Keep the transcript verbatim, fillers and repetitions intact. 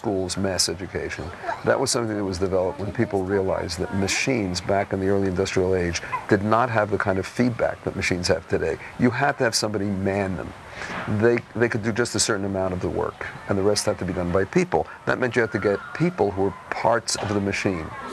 schools, mass education. That was something that was developed when people realized that machines back in the early industrial age did not have the kind of feedback that machines have today. You had to have somebody man them. They, they could do just a certain amount of the work, and the rest had to be done by people. That meant you had to get people who were parts of the machine.